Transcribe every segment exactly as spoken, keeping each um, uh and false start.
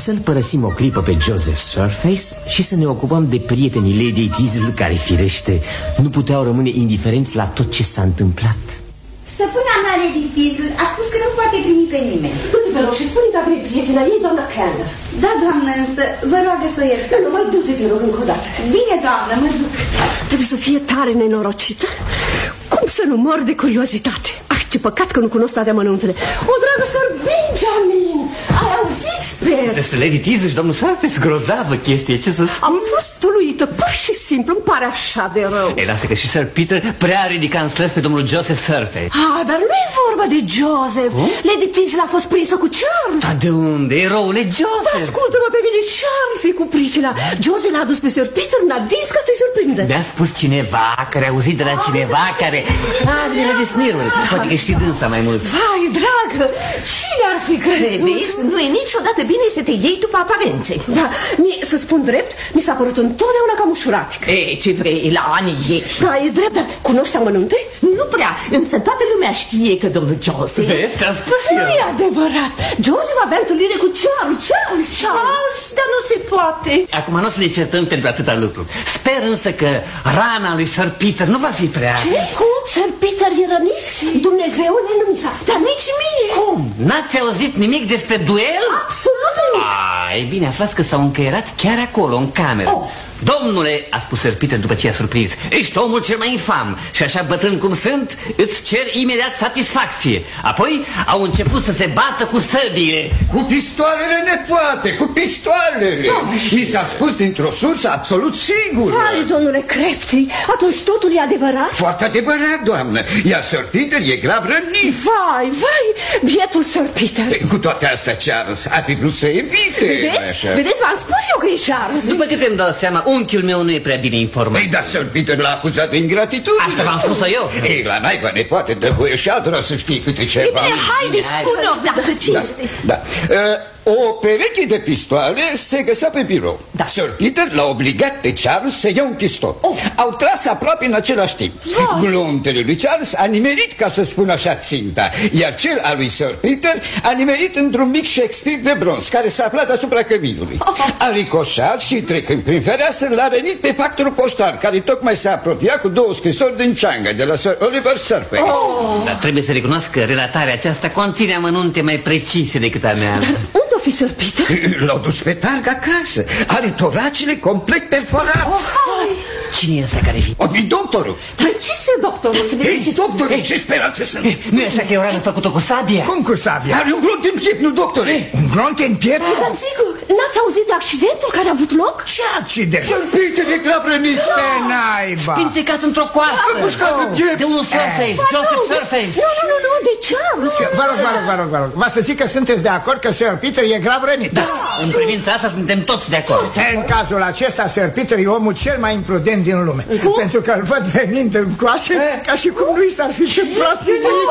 să-l părăsim o clipă pe Joseph Surface și să ne ocupăm de prietenii Lady Teazle, care, firește, nu puteau rămâne indiferenți la tot ce s-a întâmplat. Stăpâna mea, Lady Teazle, a spus că nu poate primi pe nimeni. Du-te, te rog, și spune că vrei prietena ei, doamna Kerner. Da, doamnă, însă vă roagă să o iertați. Nu, mai du-te, te rog, încă o dată. Bine, doamnă, mă duc. Trebuie să fie tare nenorocită. Cum să nu mor de curiozitate? Ah, ce păcat că nu cunosc toate amănuntele. O, dragă sor Benjamin, ai auzit, sper? Despre Lady Teazle și domnul Surface, grozavă chestie, ce să spun? Am fost uluită, pur și simplu, îmi pare așa de rău. Ei, lasă că și Sir Peter prea ridica în slăvi pe domnul Joseph Surface. Ah, dar nu e vorba de Joseph. Hmm? Lady Teazle a fost prinsă cu Charles. Dar de unde? Eroule Joseph. Ascultă-mă pe mine, Charles e cu pricina. Joseph l-a adus pe Sir Peter în adis ca să-i surprindă. Mi-a spus cineva, care a auzit de la cineva, care... Ah, vine de Smirul. Poate că știi dânsa mai mult. Vai, dragă, cine ar fi crezut? Vezi, nu e niciodată bine să te iei după aparențe. Da, mie, să spun drept, mi s-a părut întotdeauna cam ușuratică. Ei, ce vrei, la ani ei. Da, e drept, dar cunoști amănunte? Nu prea, însă toată lumea știe că domnul Joseph... Vezi, ți-am spus eu. Nu e adevărat. Joseph avea întâlnire cu Charles, Charles, Charles, dar nu se poate. Acum nu o să ne certăm pentru atâta lucru. Sper însă că rana lui Sir Peter nu va fi prea... Ce? Cum? Sir Peter e rănit? Dumnezeule, nu mi s-a spus. Nici mie. Cum? N-ați auzit nimic despre duel? Absolut nimic. Ai bine, aflați că s-au încăierat chiar acolo, în cameră. Oh. Domnule, a spus Sir Peter după ce i-a surprins, ești omul cel mai infam și așa bătrân cum sunt, îți cer imediat satisfacție. Apoi au început să se bată cu săbiile. Cu pistoalele, nepoate, cu pistoalele. Mi s-a spus dintr-o sursă absolut sigură. Vai, domnule Crabtree, atunci totul e adevărat? Foarte adevărat, doamnă. Iar Sir Peter e grav rănit. Vai, vai, bietul Sir Peter. Cu toate astea, Charles a fi vrut să evite. Vedeți? Vedeți, v-am spus eu că e Charles. După câte îmi dau seama, unchiul meu nu e prea bine informat. Ei, dar Sir Peter l-a acuzat de ingratitudine. Asta v-am spus eu. Ei, la naiba, nepoate, dă voie și altora să știe câte ceva. E bine, haide, spune-o dacă ce da, este. Da. Uh, o pereche de pistoale se găsea pe birou. Da. Sir Peter l-a obligat pe Charles să ia un pistol. Oh. Au tras aproape în același timp. Glontele lui Charles a nimerit, ca să spun așa, ținta, iar cel al lui Sir Peter a nimerit într-un mic Shakespeare de bronz care s-a aflat asupra căminului. Oh. A ricoșat și, trecând prin fereastră, l-a rănit pe factorul poștar, care tocmai se apropia cu două scrisori din Changa de la Sir Oliver Surface. Oh. Dar trebuie să recunosc că relatarea aceasta conține amănunte mai precise decât a mea. Dar unde o fi Sir Peter? L-au dus pe targ acasă. Are toracile complet perforate. Oh, cine e ăsta care fi? O fi doctorul. Precise, doctorul. Ei, doctorul, ce speranțe sunt? Nu e așa că e o rană făcută cu sabia? Cum cu sabia? Are un glont în piept, nu, doctore? Un glont în piept? Da, sigur. N-ați auzit de accidentul care a avut loc? Ce accident? Sir Peter e grav rănit. Pe naiba. Pintecat într-o coastă. De unul Surface, Joseph Surface. Nu, nu, nu, nu, de Charles. Vă rog, vă rog, vă rog, vă rog. Vă să zic că sunteți de acord că Sir Peter e grav rănit. Da, în privința asta suntem toți de acord. În cazul acesta, Sir Peter e omul cel mai imprudent din lume. Cum? Pentru că îl văd venind în coașe ca și cum nu i s-ar fi întâmplat nimic.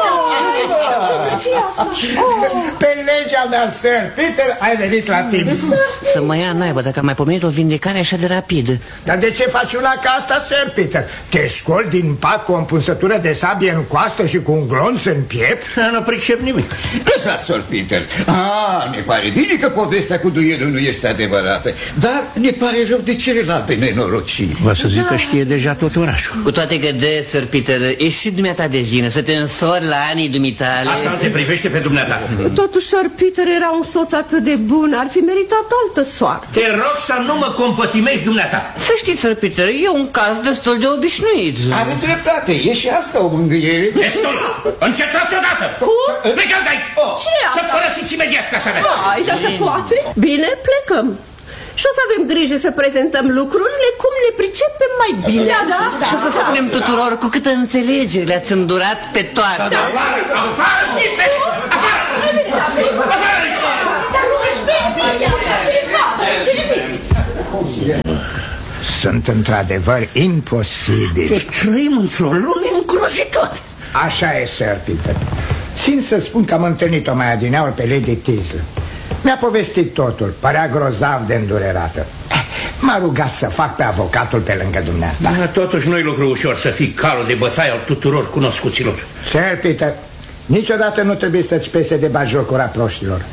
Pe legea mea, Sir Peter, ai venit la timp. Să mă ia naiba dacă am mai pomenit o vindecare așa de rapidă. Dar de ce faci una ca asta, Sir Peter? Te scoli din pat cu o împunsătură de sabie în coastă și cu un glonț în piept? Nu pricep nimic. Lăsați, Sir Peter. Ah, ne pare bine că povestea cu duelul nu este adevărată, dar ne pare rău de celelalte nenorociri. Vă să zic că știe deja tot orașul. Cu toate că de, Sir Peter, ești și dumneata de vină să te însori la anii dumitale. Asta nu te privește pe dumneata. Totuși, Sir Peter era un soț atât de bun, ar fi meritat altă soartă. Te rog să nu mă compătimezi dumneata. Să știi, Sir Peter, e un caz destul de obișnuit. Are dreptate, e și asta o mângâiere. Destul! Încetați odată! Cum? Plecați aici! Ce e asta? Să părăsiți imediat casa mea! Hai, dar se poate? Bine, plecăm. Și o să avem grijă să prezentăm lucrurile cum ne pricepem mai bine. Da, da, da. Și o să spunem tuturor cu câtă înțelegere le-ați îndurat pe toate. Da, afară! Afară! Afară! Sunt într-adevăr imposibili. Deci trăim într-o lume îngrozitoare. Așa e, Sir Peter. Țin să spun că am întâlnit-o mai adineauri pe Lady Teazle. Mi-a povestit totul, părea grozav de îndurerată. M-a rugat să fac pe avocatul pe lângă dumneata. Da, totuși nu-i lucru ușor să fii calul de bătaie al tuturor cunoscuților. Sir Peter, niciodată nu trebuie să-ți pese de bagiocura proștilor.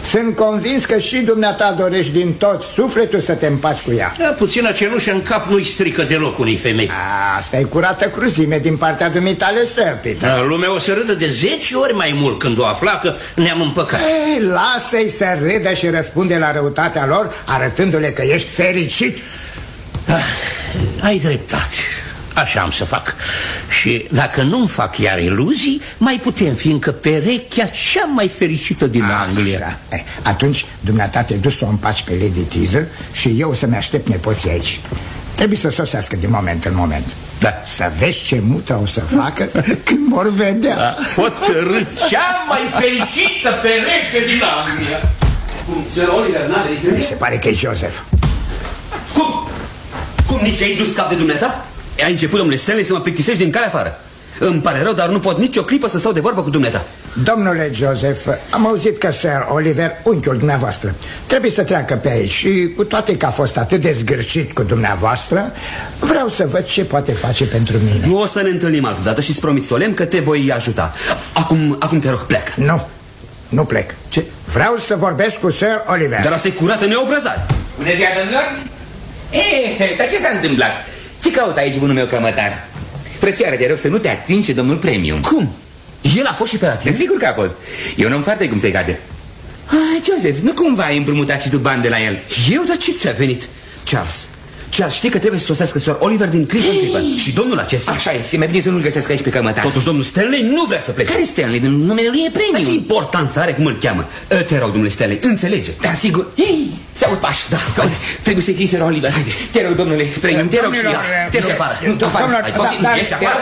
Sunt convins că și dumneata dorești din tot sufletul să te împaci cu ea. Da, puțină cenușă în cap nu-i strică deloc unei femei. A, asta e curată cruzime din partea dumitale, Sir Peter. Da, lumea o să râdă de zece ori mai mult când o afla că ne-am împăcat. Ei, lasă-i să râdă și răspunde la răutatea lor, arătându-le că ești fericit. Ah, ai dreptate. Așa am să fac. Și dacă nu-mi fac iar iluzii, mai putem fi încă perechea cea mai fericită din Așa. Anglia. Eh, atunci, dumneata te duci să o împaci pe Lady Teazle și eu să-mi aștept nepoții aici. Trebuie să sosească din moment în moment. Da. Să vezi ce mută o să facă când vor vedea. Da. Hotărât cea mai fericită pereche din Anglia. Cum, Sir Oliver n-are idee? Mi se pare că e Joseph. Cum? Cum, nici aici nu scap de dumneata? Ai început, domnule Stanley, să mă plictisești din calea afară. Îmi pare rău, dar nu pot nici o clipă să stau de vorbă cu dumneata. Domnule Joseph, am auzit că Sir Oliver, unchiul dumneavoastră, trebuie să treacă pe aici și cu toate că a fost atât de zgârcit cu dumneavoastră, vreau să văd ce poate face pentru mine. Nu o să ne întâlnim altă dată și îți promit solemn că te voi ajuta. Acum, acum te rog, pleacă. Nu, nu plec. Ce? Vreau să vorbesc cu Sir Oliver. Dar asta e curată neobrăzare. Bună ziua, domnilor! Ei, dar ce s-a întâmplat? Ce caută aici bunul meu cămătar? Frățioară, de rău să nu te atingi domnul Premium. Cum? El a fost și pe la tine? Sigur că a fost. Eu nu-mi foarte cum să-i cade. Ah, Joseph, nu cumva ai împrumutat și tu bani de la el? Eu? Dar ce ți-a venit? Charles, Charles, știi că trebuie să sosească Sir Oliver din clipă în clipă. Și domnul acesta... Așa e, se mai bine să nu-l găsesc aici pe cămătar. Totuși domnul Stanley nu vrea să plece. Care Stanley? Numele lui e Premium. Dar ce importanță are cum îl cheamă? Te rog, domnule Stanley, înțelege. Da, sigur. Ei, se aud pași. Da, da. Trebuie să-i Sir Oliver. Te rog, domnule Premium, te rog și eu. Te separă. Nu faci. Ieși afară.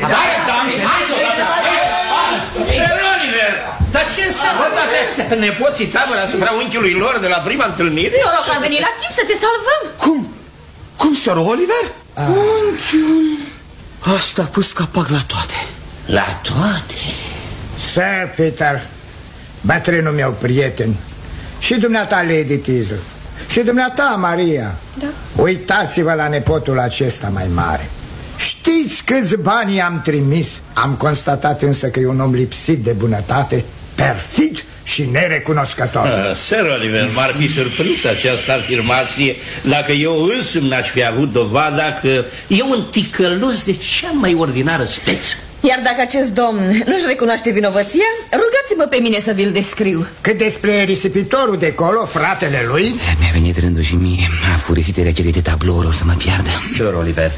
Sir Oliver, dar ce înseamnă toate astea? Nepoții tabără asupra unchiului lor de la prima întâlnire? Noroc că am venit la timp să te salvăm. Cum? Cum, Sir Oliver? Unchiul. Asta a pus capac la toate. La toate? Sir Peter, bătrânul meu prieten, și dumneata Lady Teazle, și dumneata Maria, da. Uitați-vă la nepotul acesta mai mare. Știți câți bani i-am trimis? Am constatat însă că e un om lipsit de bunătate, perfid și nerecunoscător. uh, Sir Oliver, m-ar fi surprins această afirmație dacă eu însumi n-aș fi avut dovada că e un ticălos de cea mai ordinară speță. Iar dacă acest domn nu-și recunoaște vinovăția, rugați-mă pe mine să vi-l descriu. Cât despre risipitorul de colo, fratele lui... Mi-a venit rândul și mie a furisite de acele de tablouri o să mă piardă. Sir Oliver,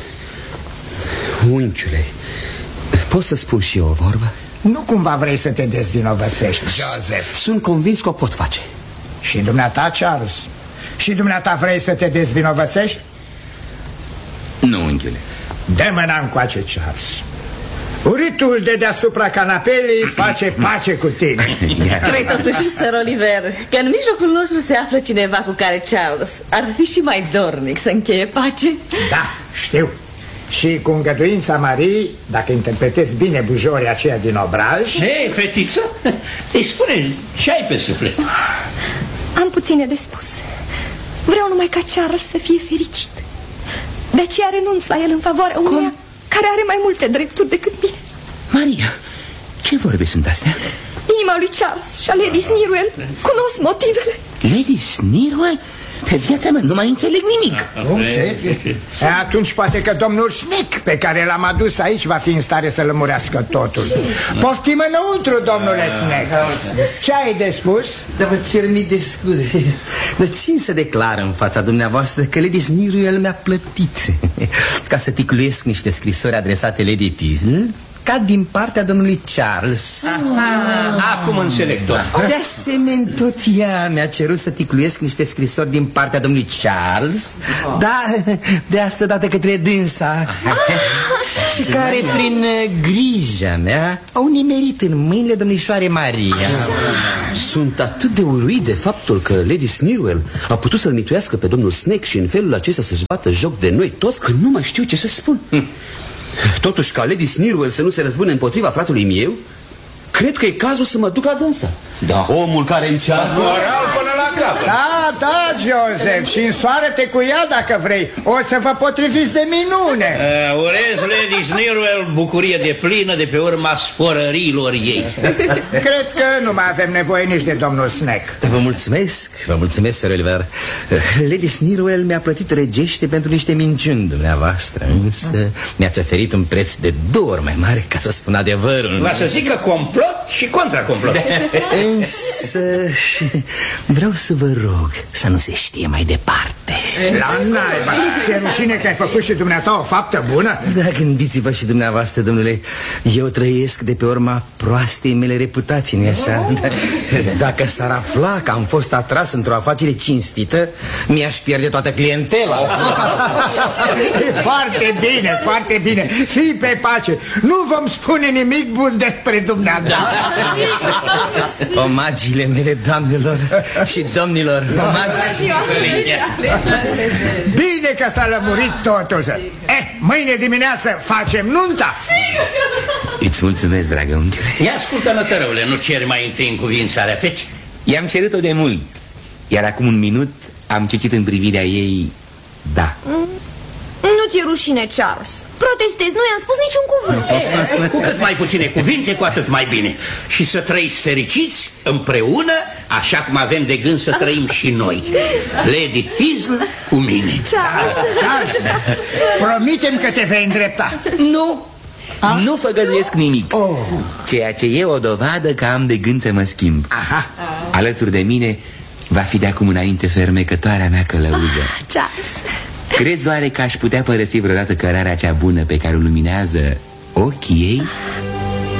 unchiule, pot să spun și eu o vorbă? Nu cumva vrei să te dezvinovățești, Joseph? Sunt convins că o pot face. Și dumneata, Charles? Și dumneata vrei să te dezvinovățești? Nu, unchiule. Dă mâna încoace, Charles. Uritul de deasupra canapelei face pace cu tine. Cred totuși, Sir Oliver, că în mijlocul nostru se află cineva cu care Charles ar fi și mai dornic să încheie pace. Da, știu. Și cu îngăduința Marii, dacă interpretezi bine bujorii aceia din obraj... Hei, fetiță, îi spune, ce ai pe suflet? Am puține de spus. Vreau numai ca Charles să fie fericit. De aceea renunț la el în favoarea unuia care are mai multe drepturi decât mine. Maria, ce vorbe sunt astea? Inima lui Charles și a Lady Sneerwell cunosc motivele. Lady Sneerwell? Pe viața mea nu mai înțeleg nimic. Cum, ce? E, atunci poate că domnul Sneak, pe care l-am adus aici, va fi în stare să lămurească totul. Poftim înăuntru, domnule Sneak. Ce ai de spus? Dar vă cer mii de scuze. Dar țin să declar în fața dumneavoastră că Lady Sneerwell mi-a plătit ca să ticluiesc niște scrisori adresate Lady Teazle, ca din partea domnului Charles. Aha, acum înțeleg tot. De asemenea, tot ea mi-a cerut să ticluiesc niște scrisori din partea domnului Charles, dar de asta dată către dânsa, și care prin grija mea au nimerit în mâinile domnișoare Maria. Sunt atât de uluit de faptul că Lady Sneerwell a putut să-l mituiască pe domnul Snake și în felul acesta să-și bată joc de noi toți, că nu mai știu ce să spun. hm. Totuși, ca Lady Sneerwell să nu se răzbune împotriva fratului meu, cred că e cazul să mă duc la dânsa. Da. Omul care încearcă... Moral până la la capăt. Da, da, Joseph, și însoară-te cu ea dacă vrei. O să vă potriviți de minune. uh, Urez Lady Snirwell bucurie de plină de pe urma sforărilor ei. Cred că nu mai avem nevoie nici de domnul Snack. Vă mulțumesc, vă mulțumesc, Sir Oliver. Lady Snirwell mi-a plătit regește pentru niște minciuni dumneavoastră, însă mi-ați oferit un preț de două ori mai mare, ca să spun adevărul. Va să zică complot și contracomplot. Însă vreau să vă rog să nu se știe mai departe. La naiba, ți-e rușine că ai făcut și dumneata o faptă bună? Da, gândiți-vă și dumneavoastră, domnule, eu trăiesc de pe urma proastei mele reputații, nu-i așa? Dacă s-ar afla că am fost atras într-o afacere cinstită, mi-aș pierde toată clientela. Foarte bine, foarte bine. Fii pe pace. Nu vom spune nimic bun despre dumneata. Omagiile mele, doamnelor și domnilor. Omagi. Bine că s-a lămurit totul. Eh, mâine dimineață facem nunta. Îți mulțumesc, dragă unchiule. Ia ascultă, nătărăule, nu ceri mai întâi în cuvințarea fetei? I-am cerut-o de mult, iar acum un minut am citit în privirea ei da. Mm. Nu ți-e rușine, Charles. Protestez, nu i-am spus niciun cuvânt. Cu cât mai puține cuvinte, cu atât mai bine. Și să trăiți fericiți împreună, așa cum avem de gând să trăim și noi. Lady Teazle cu mine. Charles, Charles, promitem că te vei îndrepta. Nu, A? nu făgăduiesc nimic. oh. Ceea ce e o dovadă că am de gând să mă schimb. Aha. Alături de mine va fi de acum înainte fermecătoarea mea călăuză. ah, Charles. Crezi oare că aș putea părăsi vreodată cărarea cea bună pe care o luminează ochii ei?